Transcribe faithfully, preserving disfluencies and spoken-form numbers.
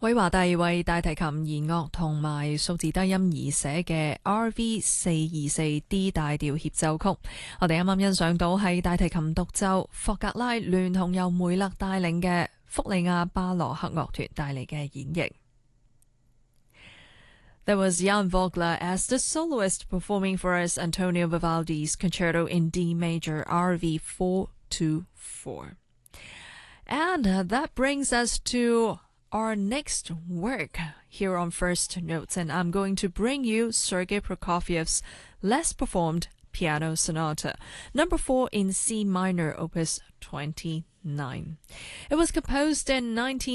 韋華第為大提琴弦樂同埋數字低音而寫嘅 R V 四二四 D 大調協奏曲，我哋啱啱欣賞到係大提琴獨奏，霍格拉聯同由梅勒帶領嘅福利亞巴洛克樂團帶嚟嘅演繹。There was Jan Vogler as the soloist performing for us Antonio Vivaldi's Concerto in D Major R V four two four. And uh, that brings us to our next work here on First Notes, and I'm going to bring you Sergei Prokofiev's less performed Piano Sonata, number four in C minor, opus twenty-nine. It was composed in nineteen